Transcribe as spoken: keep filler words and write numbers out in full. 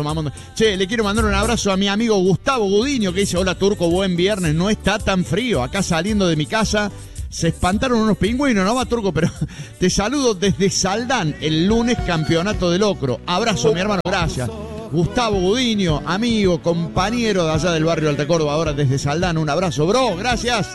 Che, le quiero mandar un abrazo a mi amigo Gustavo Gudiño, que dice: hola Turco, buen viernes, no está tan frío. Acá saliendo de mi casa se espantaron unos pingüinos, no va Turco, pero te saludo desde Saldán, el lunes campeonato de locro. Abrazo, mi hermano, gracias. Gustavo Gudiño, amigo, compañero de allá del barrio Alta Córdoba, ahora desde Saldán, un abrazo, bro, gracias.